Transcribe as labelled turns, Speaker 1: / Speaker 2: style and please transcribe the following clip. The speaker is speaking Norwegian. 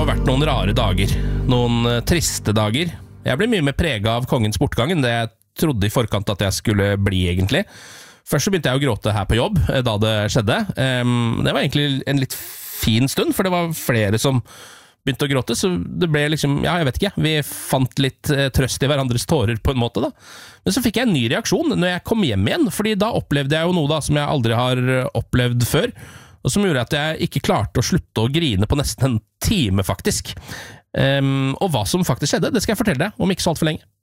Speaker 1: har vært noen rare dager, noen triste dager. Jeg ble mye mer preget av kongens bortgang enn det jeg trodde i forkant at jeg skulle bli egentlig. Først så begynte jeg å gråte her på jobb da det skjedde. Det var egentlig en litt fin stund, for det var flere som begynte å gråte, så det ble liksom, ja, jeg vet ikke, vi fant litt trøst i hverandres tårer på en måte da. Men så fikk jeg en ny reaksjon når jeg kom hjem igjen, fordi da opplevde jeg jo noe da som jeg aldri har opplevd før, og som gjorde at jeg ikke klarte å slutte å grine på nesten en time faktisk. Og hva som faktisk skjedde, det skal jeg fortelle deg om ikke så alt for lenge.